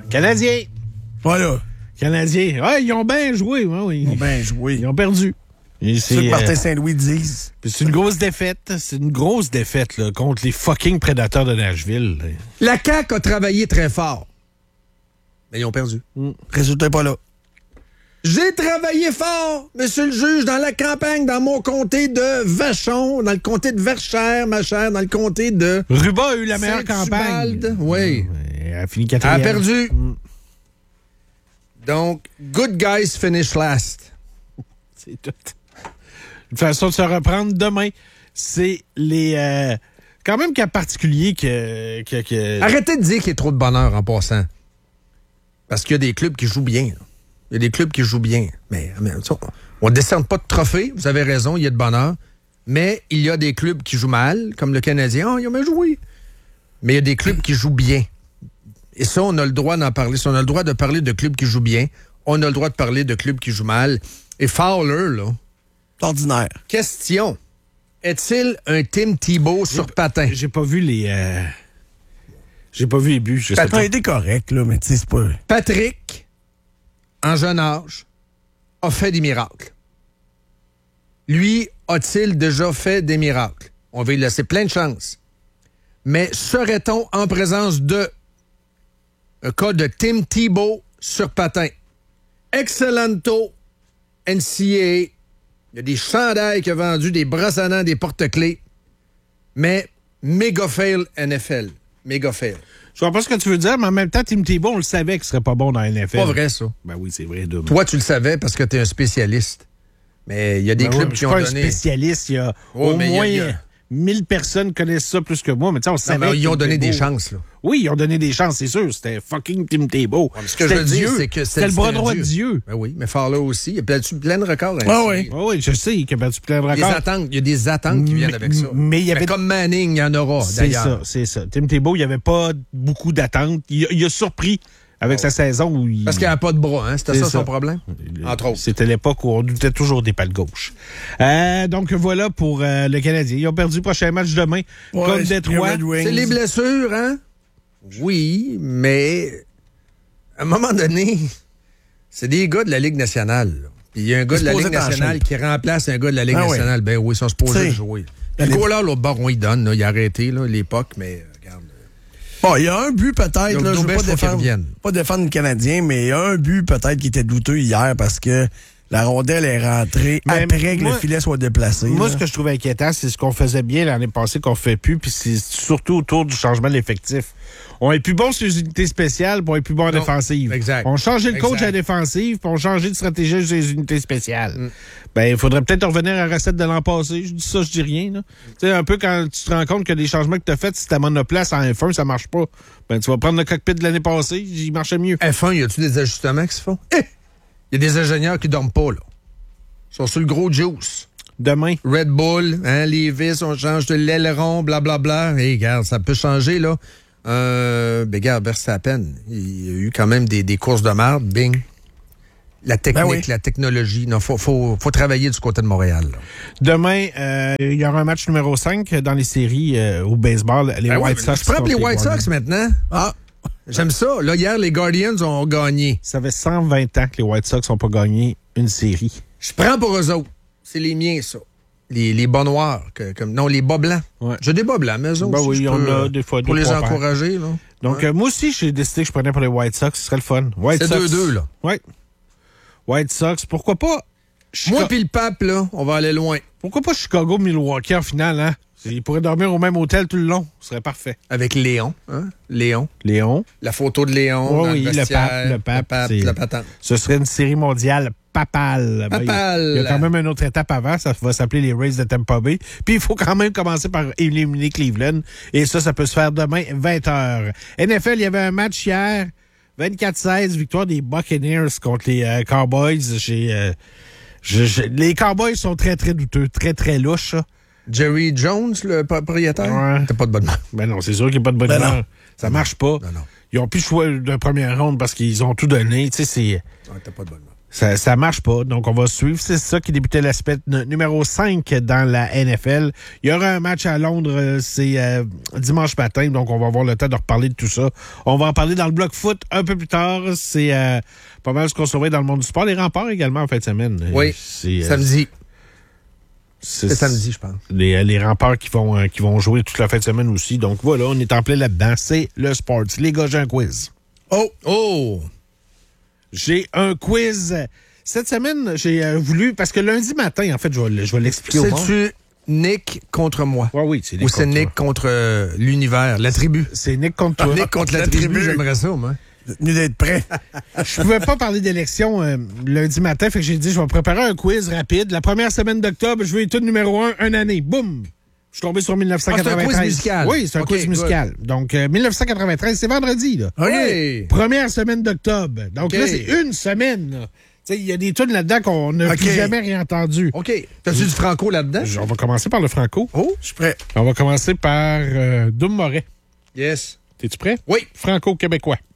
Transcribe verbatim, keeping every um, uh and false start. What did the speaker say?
Canadiens. Voilà. Canadiens. Ouais, ils ont bien joué. Ouais, oui. Ils ont bien joué. Ils ont perdu. C'est ce que Martin Saint-Louis dise. C'est une grosse défaite. C'est une grosse défaite là, contre les fucking prédateurs de Nashville. La C A Q a travaillé très fort. Mais ils ont perdu. Mm. Résultat pas là. J'ai travaillé fort, monsieur le juge, dans la campagne, dans mon comté de Vachon, dans le comté de Verchères, ma chère, dans le comté de... Ruba a eu la meilleure campagne. Oui. Elle a fini quatrième. Elle a perdu. Mm. Donc, good guys finish last. C'est tout. Une façon de se reprendre demain. C'est les... Euh, quand même cas particulier que, que, que... Arrêtez de dire qu'il y a trop de bonheur en passant. Parce qu'il y a des clubs qui jouent bien. Là. Il y a des clubs qui jouent bien. Mais, mais on ne décerne pas de trophées. Vous avez raison, il y a de bonheur. Mais il y a des clubs qui jouent mal, comme le Canadien. Oh, ils ont bien joué. Mais il y a des clubs qui jouent bien. Et ça, on a le droit d'en parler. Si on a le droit de parler de clubs qui jouent bien, on a le droit de parler de clubs qui jouent mal. Et Fowler, là... Ordinaire. Question. Est-il un Tim Thibault sur patin? J'ai pas vu les... Euh... J'ai pas vu les buts. Ça a été correct, là, mais tu sais, c'est pas... Patrick, en jeune âge, a fait des miracles. Lui, a-t-il déjà fait des miracles? On va lui laisser plein de chances. Mais serait-on en présence de un cas de Tim Thibault sur patin? Excellento N C A A. Il y a des chandails qui ont vendu, des brosses à dents, des porte-clés. Mais méga fail N F L. Méga fail. Je vois pas ce que tu veux dire, mais en même temps, Tim Thibault, on le savait qu'il serait pas bon dans la N F L. Pas vrai, ça. Ben oui, c'est vrai. Demain. Toi, tu le savais parce que tu es un spécialiste. Mais il y a des ben clubs oui, qui ont donné... donné... Je suis pas un spécialiste. Il y a oh, au moins il y a, il y a... mille personnes connaissent ça plus que moi. Mais tu sais, on savait... Non, mais ils ont donné Thibault... des chances, là. Oui, ils ont donné des chances, c'est sûr. C'était fucking Tim Thibault. Ouais, ce que je veux dire, c'est que c'était le bras droit de Dieu. Ben oui, mais Fowler aussi. Il a battu plein de records. Ah oui. Ah oui, je sais qu'il a battu plein de records. Des attentes, il y a des attentes qui viennent avec ça. Mais il y avait... Mais comme Manning, il y en aura, c'est d'ailleurs. C'est ça, c'est ça. Tim Thibault, il n'y avait pas beaucoup d'attentes. Il, il a surpris avec oh. sa saison où il... Parce qu'il n'y avait pas de bras, hein? C'était ça, ça son problème? Entre autres. C'était l'époque où on doutait toujours des pales gauches. Euh, donc voilà pour euh, le Canadien. Ils ont perdu le prochain match demain ouais, contre Détroit. C'est les blessures, hein? Oui, mais à un moment donné, c'est des gars de la Ligue nationale. Puis il y a un gars de la Ligue nationale qui remplace un gars de la Ligue ah, nationale. Oui. Ben oui, ils sont supposés jouer. Le goaler, l'autre bord, on y donne. Là, il a arrêté là, l'époque, mais regarde. Bon, il y a un but peut-être. Là, je ne veux pas défendre, pas défendre le Canadien, mais il y a un but peut-être qui était douteux hier parce que la rondelle est rentrée mais après que moi, le filet soit déplacé. Moi, là. ce que je trouve inquiétant, c'est ce qu'on faisait bien l'année passée qu'on ne fait plus, puis c'est surtout autour du changement de l'effectif. On est plus bon sur les unités spéciales, puis on est plus bon en non, défensive. Exact. On changeait le coach exact. à la défensive, puis on changeait de stratégie sur les unités spéciales. Mm. Ben, il faudrait peut-être revenir à la recette de l'an passé. Je dis ça, je dis rien. Tu sais, un peu quand tu te rends compte que les changements que tu as faits, si ta monoplace en F un, ça marche pas, ben tu vas prendre le cockpit de l'année passée, il marchait mieux. F un, y a-tu des ajustements qui se font? Il eh! y a des ingénieurs qui dorment pas, là. Ils sont sur le gros juice. Demain. Red Bull, hein, les vis, on change de l'aileron, blablabla. Hé, hey, regarde, ça peut changer, là. Euh, ben, regarde, Verstappen, il y a eu quand même des, des courses de marde, bing. La technique, ben oui. la technologie, il faut, faut, faut travailler du côté de Montréal. Là. Demain, euh, il y aura un match numéro cinq dans les séries euh, au baseball. Les ben White oui, Sox. Je prends les White Sox maintenant. Ah, j'aime ça. Là, hier, les Guardians ont gagné. Ça fait cent vingt ans que les White Sox n'ont pas gagné une série. Je prends pour eux autres. C'est les miens, ça. Les, les bas noirs. Que, comme, non, les bas blancs. Ouais. J'ai des bas blancs, mais eux autres. Ben oui, je on peux, a des fois pour deux, les encourager. Là. Donc, ouais. euh, moi aussi, j'ai décidé que je prenais pour les White Sox. Ce serait le fun. White c'est deux deux, là. Oui. White Sox, pourquoi pas? Chica... Moi puis le pape, là, on va aller loin. Pourquoi pas Chicago-Milwaukee en finale, hein? Ils pourraient dormir au même hôtel tout le long. Ce serait parfait. Avec Léon, hein? Léon. Léon. La photo de Léon. Oh, dans oui, le, le pape. Le pape. Le pape, la patente. Ce serait une série mondiale papale. Papale. Ben, il y a quand même une autre étape avant. Ça va s'appeler les Rays de Tampa Bay. Puis il faut quand même commencer par éliminer Cleveland. Et ça, ça peut se faire demain, vingt heures. N F L, il y avait un match hier. vingt-quatre seize, victoire des Buccaneers contre les euh, Cowboys. J'ai, euh, je, je, les Cowboys sont très, très douteux, très, très louches. Ça. Jerry Jones, le propriétaire? Ouais. T'as pas de bonne humeur. Ben non, c'est sûr qu'il n'y a pas de bonne humeur. Ben ça marche pas. Non, non. Ils ont plus le choix de première ronde parce qu'ils ont tout donné. Tu sais, c'est... Ouais, t'as pas de bonne humeur. Ça, ça marche pas. Donc, on va suivre. C'est ça qui débutait l'aspect numéro cinq dans la N F L. Il y aura un match à Londres, c'est euh, dimanche matin. Donc, on va avoir le temps de reparler de tout ça. On va en parler dans le bloc foot un peu plus tard. C'est euh, pas mal ce qu'on surveille dans le monde du sport. Les remparts également en fin de semaine. Oui, c'est, euh, samedi. C'est, c'est samedi, je pense. Les, les remparts qui vont, euh, qui vont jouer toute la fin de semaine aussi. Donc, voilà, on est en plein là-dedans. C'est le sport. Les gars, j'ai un quiz. Oh! Oh! J'ai un quiz. Cette semaine, j'ai euh, voulu... Parce que lundi matin, en fait, je vais, je vais l'expliquer au monde. C'est-tu Nick contre moi? Ouais, oui, c'est Nick Ou c'est contre Nick toi. contre euh, l'univers, la tribu? C'est Nick contre toi. Nick contre la, la tribu, tribu, j'aimerais ça, moi. Venu d'être prêt. Je pouvais pas parler d'élection euh, lundi matin, fait que j'ai dit, je vais préparer un quiz rapide. La première semaine d'octobre, je veux étude numéro un, une année. Boum! Je suis tombé sur mille neuf cent quatre-vingt-treize. Ah, c'est un quiz musical. Oui, c'est un okay, quiz musical. good. Donc, euh, mille neuf cent quatre-vingt-treize, c'est vendredi, là. Oui. Première semaine d'octobre. Donc okay. Là, c'est une semaine, là. Il y a des tunes là-dedans qu'on n'a okay. plus jamais rien entendu. OK. T'as-tu du franco là-dedans? On va commencer par le franco. Oh, je suis prêt. On va commencer par euh, Doom Moret. Yes. T'es-tu prêt? Oui. Franco-québécois.